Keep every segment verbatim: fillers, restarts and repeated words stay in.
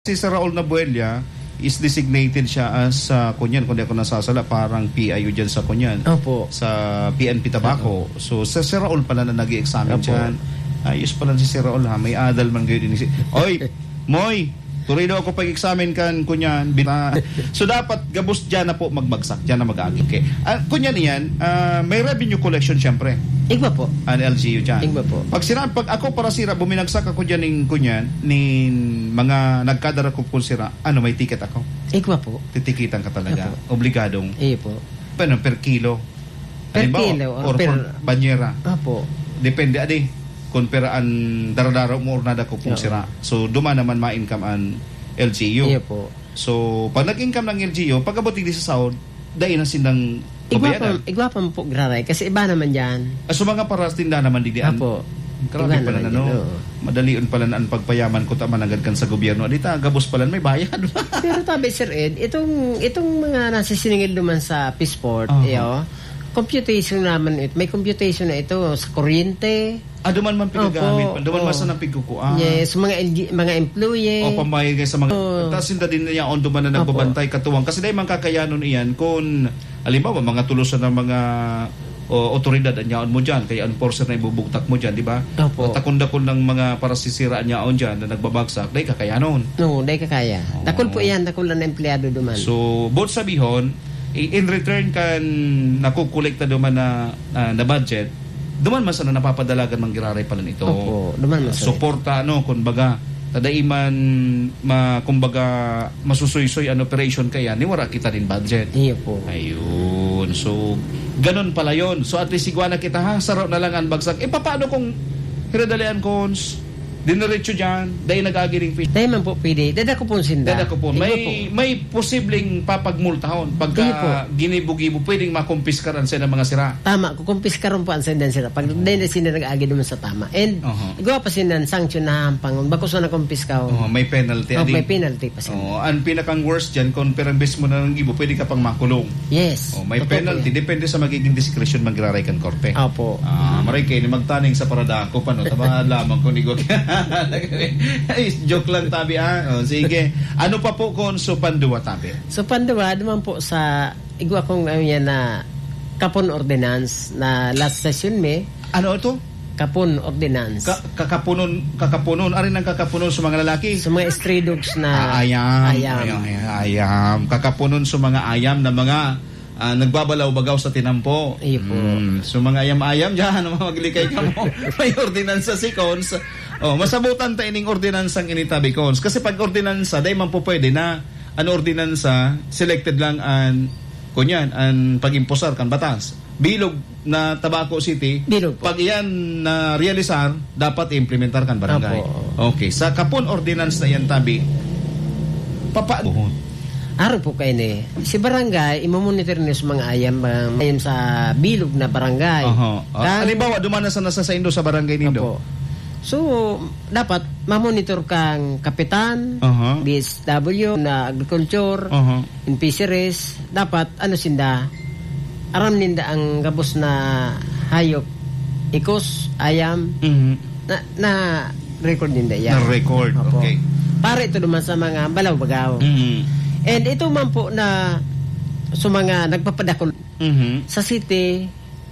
Si Sir Raul Nabuelia is designated siya as uh, kunyan, kung di ako nasasala, parang P I O dyan sa kunyan. Opo. Sa P N P Tabaco. Opo. So, sa Sir Raul pala na nag-i-examine dyan. Ayos pala si Sir Raul, ha? May adal man kayo din. Oy, Moy, turido ako pag-examine kan, kunyan. Bina. So, dapat gabos dyan na po magbagsak. Dyan na mag-agi. Okay. Uh, kunyan yan, uh, may revenue collection siyempre. Igba po. An L G U dyan. Igba po. Pag sira, pag ako para sira, buminagsak ako dyan ng kunyan, ni mga nagkadara ko kung sira, ano, may ticket ako. Igba po. Titikitan ka talaga. Opo. Obligadong. Iya po. Pero per kilo. Per Halimbawa, kilo. Or per... per banyera. Opo. Depende, adi. Kung peraan daradaro mo or nada ko kung sira. So, duma naman ma-income an L G U. Iya po. So, pag nag-income ng L G U, pag abutin di sa sahod, dahil na sindang Igwa pa, igwa pa po graray kasi iba naman diyan. Ah, so mga para tinda naman di diyan. Apo. Grabe pala na, no? Madalion pala na ang pagpayaman ko tama agad kan sa gobyerno. Adita, gabos pala may bayad. Pero tabi, Sir Ed, itong, itong mga nasisiningil naman sa Peaceport, uh-huh. iyo, computation naman ito. May computation na ito sa kuryente. Ah, duman man pinagamit. Opo, duman opo. man sa napigukuan. Yes, mga L G, mga employee. O pambayad kayo sa mga... Oh. Tapos hindi din niya on duman na nagbabantay katuwang. Kasi dahil man kakayanon iyan kung, alimbawa, mga tulusan ng mga o otoridad anyaon mo dyan, kaya enforcer na ibubugtak mo dyan, di ba? Opo. Takon-dakon ng mga parasisira anyaon dyan na nagbabagsak, dahil kakayanon. No, dahil kakaya. Oh. Dakol po yan, dakol na empleyado duman. So, both sabihon, in return kan nakukolekta duman na, na, na budget, duman man sana napapadalagan manggiraray pala nito. Opo, duman man sana. Suporta, ano, kung baga, tadaiman, ma, kumbaga, masusoy-soy an operation kaya, niwara kita din budget. Iya po. Ayun. So, ganun pala yun. So, at least sigwana kita, ha, sarap na lang ang bagsak. Eh, paano kung hiradalian cons, diniretso dyan, dahil nag-agiring fish? Dahil man po pwede. Dada ko po sinda. Dada ko po. May, may posibleng papagmultahon. Pagka ginibugibo, pwedeng makumpiskaran sa ng mga sira. Tama. Kukumpis karon po ang sendan sila. Pag uh-huh. dahil na sila nag-agi naman sa tama. And, uh-huh. gawa pa sindan, sanction na hampang. Bakos na nakumpis ka. Oh, may penalty. Oh, may penalty pa sila. Oh, ang pinakang worst dyan, kung perambis mo na ng ibo, pwede ka pang makulong. Yes. Oh, may penalty. Depende sa magiging discretion magraray kan korte. Opo. Ah, maray kayo, magtaning sa paradako pa, no? Tama lamang kung igo. Ay, joke lang tabi, ah. Oh, sige. Ano pa po kung so panduwa tabi? So panduwa, naman po sa igwa kong ano yan na Kapon Ordinance na last session may. Ano ito? Kapon Ordinance. Ka kakapunon, kakapunon. Arin ang kakapunon sa mga lalaki? Sa mga stray dogs na ah, ayam. Ayam. Ayam. Ayam. Kakapunon sa mga ayam na mga uh, nagbabalaw-bagaw sa tinampo. Iyo po. Mm, so mga ayam-ayam dyan, mga maglikay ka mo. May ordinansa si Cons. Oh, masabutan tayo ng ordinansang initabi Cons. Kasi pag ordinansa, dahil man po pwede na an ordinansa, selected lang an kunyan, an pag-imposar kan batas. Bilog na Tabaco City, Bilog po. Pag iyan na realisar, dapat implementar kan barangay. Apo. Okay, sa Kapon ordinance na yan tabi, papa... Araw po kayo ni. Si barangay, imamonitor niyo sa mga ayam, mga ayam sa bilog na barangay. Uh-huh. Uh, Dan, halimbawa, dumana sa nasa sa Indo sa barangay nindo. Apo. So, dapat mamonitor kang kapitan, Uh-huh. D S W, na agriculture, Uh-huh. in fisheries. Dapat, ano sinda, aram ninda ang gabos na hayop, ikos, ayam, Mm-hmm. na, na record ninda yan. Na record, Apo. okay. Para ito naman sa mga balaw-bagaw. Mm-hmm. And ito man po na sa mga nagpapadakol Mm-hmm. sa city,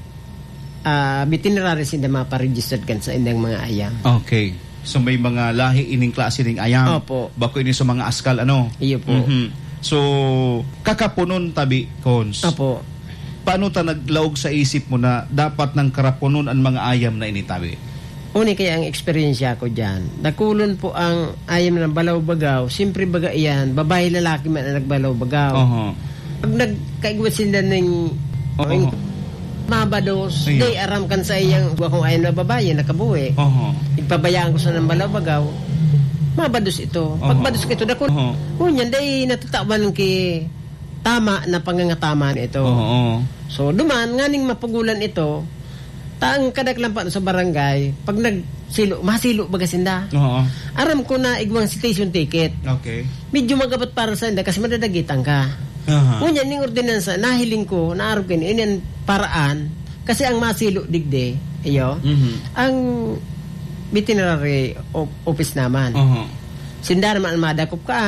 uh, veterinary sinda maparegistered kan sa indang mga ayam. Okay. So may mga lahi ining klase ning ayam. Opo. Bako ini sa mga askal ano. Iyo po. Mm-hmm. So kakapunon tabi Cons. Opo. Paano ta naglaog sa isip mo na dapat ng karapunon ang mga ayam na initabi? Uni kaya ang eksperyensya ko dyan. Nakulon po ang ayam ng balaw-bagaw. Siyempre baga iyan, babae-lalaki man ang nagbalaw-bagaw. Uh-huh. Pag nagkaigwat sila ng Uh-huh. mabados, Ayun. day aram kan sa iyang kung ayam na babae, nakabuhi. Uh-huh. Ipabayaan ko sa ng balaw-bagaw, mabados ito. Pagbados ko ito, dako, Uh-huh. kunyan, day natataban ki tama na pangangataman ito. Uh-huh. So, duman, nganing mapagulan ito, taang kadaklampan sa barangay, pag nagsilo, masilo bagasinda. Uh-huh. Aram ko na igwang citation ticket. Okay. Medyo magabat para sa inda kasi madadagitan ka. Uh-huh. Ngunyan, ning ordinansa, nahiling ko, naarap ko inin paraan, kasi ang masilo digde, iyo, Mm-hmm. ang veterinary office naman. Uh-huh. Sindar man almada kup ka